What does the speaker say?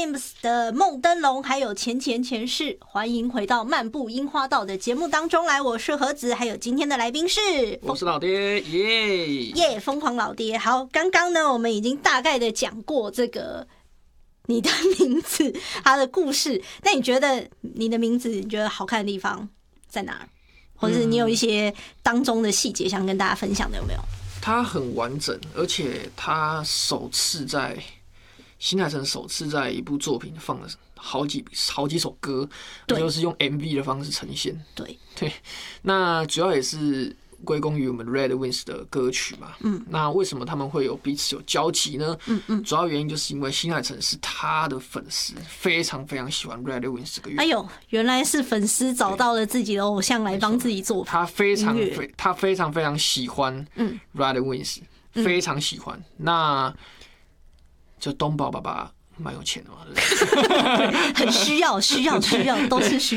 Wimps 的梦灯笼，还有前世，欢迎回到漫步樱花道的节目当中来。我是何子，还有今天的来宾是， 我是老爹， 耶，疯狂老爹。好，刚刚呢，我们已经大概的讲过这个你的名字，它的故事。那你觉得你的名字，你觉得好看的地方在哪？或者是你有一些当中的细节想跟大家分享的，有没有？ 它很完整，而且它新海诚首次在一部作品放了好几首歌，就是用 MV 的方式呈现。对，那主要也是归功于我们 Red Wings 的歌曲嘛。那为什么他们会彼此有交集呢？主要原因就是因为新海诚是他的粉丝，非常非常喜欢 Red Wings 这个乐团。 哎呦，原来是粉丝找到了自己的偶像来帮自己做。 他非常非常喜欢 Red Wings，非常喜欢。那就东宝爸爸蛮有钱的嘛， 很需要，都是需要。